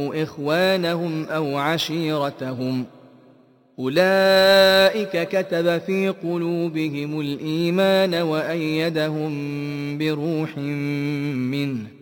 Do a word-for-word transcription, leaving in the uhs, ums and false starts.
إخوانهم أو عشيرتهم. أولئك كتب في قلوبهم الإيمان وأيدهم بروح منه